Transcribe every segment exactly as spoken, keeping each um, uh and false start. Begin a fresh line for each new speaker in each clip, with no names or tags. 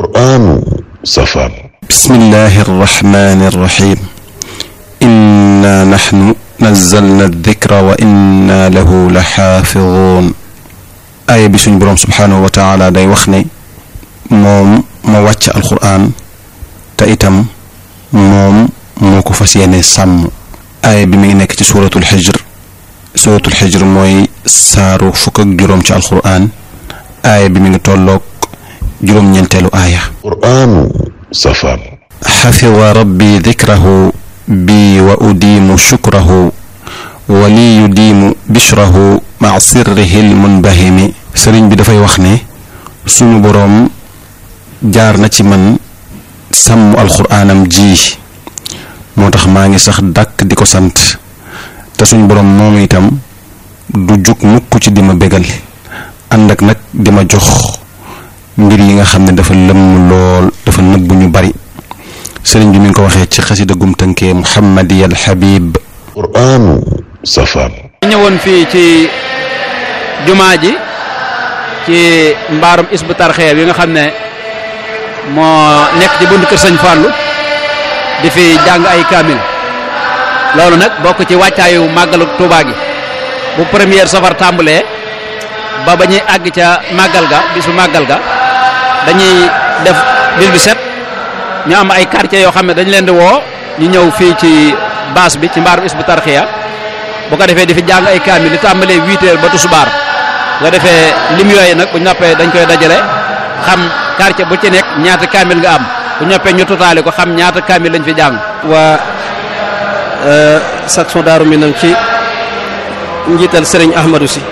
قرآن سفر.
بسم الله الرحمن الرحيم. إنا نحن نزلنا الذكر وإنا له لحافظون. aaya bi suñ boroom subhaanahu wa taala day wax ne moom ma wàcc alquran te itam moom moo ko fas yéene sàmm. aaya bi mi ngi nekk ci suuratul xijr. suuratul xijr mooy saaru fukk ak juróom ci alquran. aaya bi mi ngi tolloog juróom-ñeenteelu aaya.
qur'aanu safar.
xafida rabbi dikrahu bi wa udiimu shukrahu wa li yudiimu bishrahu maa sirrihi lmunbahimi. sëriñ bi dafay wax ne suñu boroom jaar na ci man sàmm alxuraanam ji moo tax maa ngi sax dàkk di ko sant te suñu boroom moom itam du jug mukk ci di ma bégal ànd ak nag di ma jox mbir yi nga xam ne dafa lëmm lool dafa nëbb ñu bari. sëriñ bi mi ngi ko waxee ci xasida gum tënkee muhammadiyal habib.
qur'aanu safar.
ñëwoon fii ci jumaa ji ci mbaarum isbu tarxee bi nga xam ne moo nekk ci buntu kër sëñ Fallou di fi jàng ay kaamil. loolu nag bokk ci wàccaayu màggalu Tuubaa gi bu première safar tàmbalee ba ba ñuy àgg ca màggal ga bisu màggal ga dañuy def bis bi set ñu am ay quartier yoo xam ne dañ leen di woo ñu ñëw fii ci baas bi ci mbaarum isbu tarxiya bu ko defee di fi jàng ay kaamil li tàmbalee huit heures ba tusubaar bu ko defee lim yooyu nag bu ñoppee dañ koy dajale xam quartier bu ci nekk ñaata kaamil nga am bu ñoppee ñu totaale ko xam ñaata kaamil lañ fi jàng.
waa section Daaru Minam ci njiital Serigne Ahmadou Sy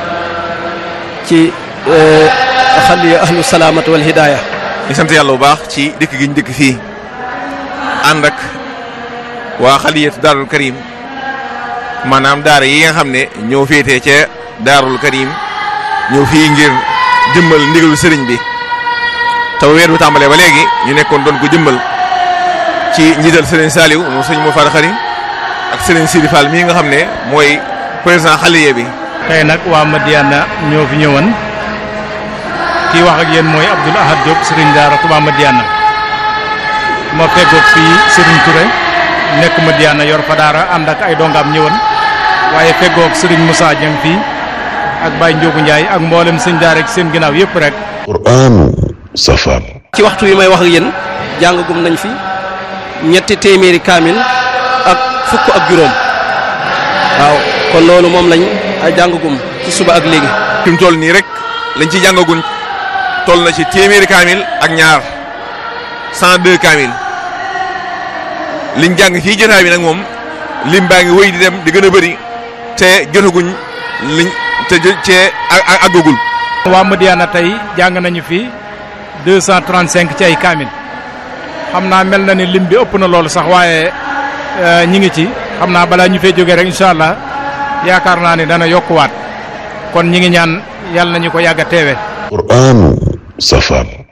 ci xaliya ahlu salaamatu wal hidaaya.
ñu sant yàlla bu baax ci dëkk gi ñu dëkk fii ànd ak waa xaliyatu Daarul Karim maanaam daara yi nga xam ne ñoo féetee ca Daarul Karim ñëw fii ngir jëmmal ndigalu sëriñ bi te weer bu tàmbalee ba léegi ñu nekkoon doon ko jëmmal ci njiital sëriñ Saliou moom sëriñ moo fara xari ak sëriñ Sidi Fall mii nga xam ne mooy président xaliye bi.
tey nag waa Madiyana ñoo fi ñëwoon kii wax ak yéen mooy Abdoul Ahad Diop sëriñ daara Touba Madiyana ma feggoog fii sëriñ Touré nekk Madiyana yor fa daara ànd ak ay dongaam ñëwoon waaye feggoog sëriñ Moussa Dieng fii ak Baye Ndiogu Ndiaye ak mboolem sëñ daara ak seen ginnaaw yëpp rek.
qur'aanu safar.
ci waxtu wi may wax ak yéen jàngagum nañ fi ñetti téeméeri kaamil ak fukk ak juróom waaw kon loolu moom lañ jàngagum ci suba ak léegi.
fi mu toll nii rek lañ ci jàngaguñ toll na ci téeméeri kaamil ak ñaar cent deux kaamil liñ jàng fii jotaay bi nag moom lim baa ngi wéy di dem di gën a bëri te jotaguñ liñ te cee àggagul.
waa Madiyana tey jàng nañu fi deux cent trente cinq ci ay kaamil xam naa mel na ni lim bi ëpp na loolu sax waaye ñi ngi ci xam naa balaa ñu fee jógee rek incha allah yaakaar naa ni dana yokkuwaat kon ñi ngi ñaan yàlla nañu ko yàgg a teewe.
qur'aanu safar.